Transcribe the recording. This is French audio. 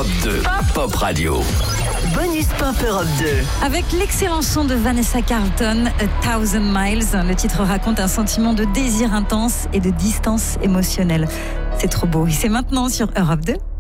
Europe 2, Pop Radio. Bonus Pop Europe 2. Avec l'excellent son de Vanessa Carlton, A Thousand Miles, le titre raconte un sentiment de désir intense et de distance émotionnelle. C'est trop beau. Et c'est maintenant sur Europe 2.